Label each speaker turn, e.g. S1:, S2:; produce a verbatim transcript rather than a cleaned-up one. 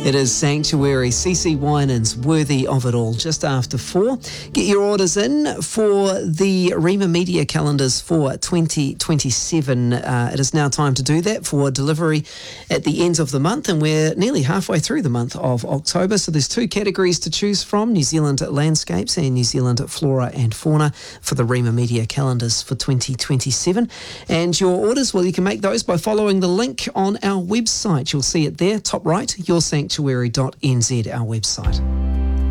S1: It is Sanctuary, C C Winans, Worthy of It All, just after four. Get your orders in for the Rima Media calendars for twenty twenty-seven. Uh, it is now time to do that for delivery at the end of the month, and we're nearly halfway through the month of October. So there's two categories to choose from: New Zealand landscapes and New Zealand flora and fauna for the Rima Media calendars for twenty twenty-seven. And your orders, well, you can make those by following the link on our website. You'll see it there, top right, your sanctuary dot n z, our website.